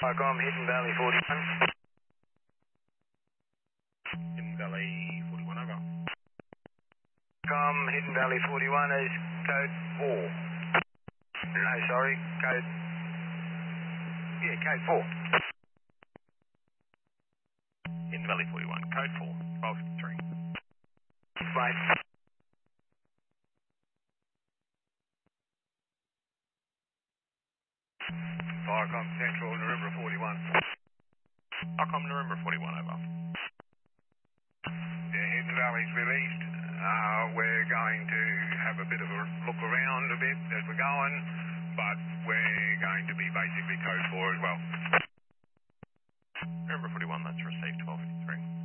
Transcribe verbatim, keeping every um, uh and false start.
Viacom, Hidden Valley forty-one. Hidden Valley forty-one, over. Com, Hidden Valley forty-one is code four. No, sorry, code... Yeah, code four. Hidden Valley forty-one, code four, twelve fifty-three. Right. Viacom Central, Narembra forty-one. Viacom Narembra forty-one, over. Yeah, Hidden Valley's released. Uh, we're going to have a bit of a look around a bit as we're going, but we're going to be basically code four as well. Narembra forty-one, that's received twelve fifty-three.